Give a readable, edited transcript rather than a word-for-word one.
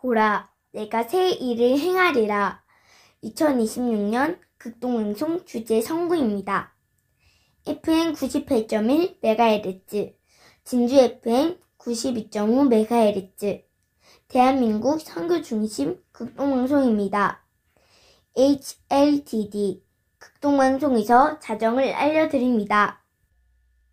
보라, 내가 새 일을 행하리라. 2026년 극동방송 주제 선구입니다. FM 98.1MHz, 진주 FM 92.5MHz, 대한민국 선교 중심 극동방송입니다. HLTD, 극동방송에서 자정을 알려드립니다.